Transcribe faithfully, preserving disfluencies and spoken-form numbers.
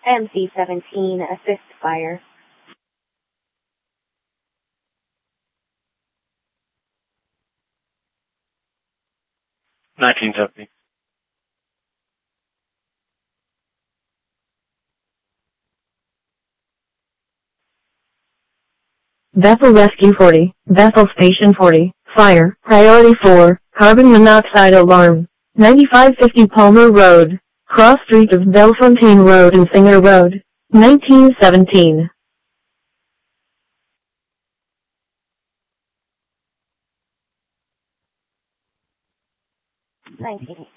M C seventeen, assist fire. nineteen seventy. Bethel Rescue forty, Bethel Station forty, fire, priority four, carbon monoxide alarm, ninety-five fifty Palmer Road, cross street of Bellefontaine Road and Singer Road, nineteen seventeen. nineteen.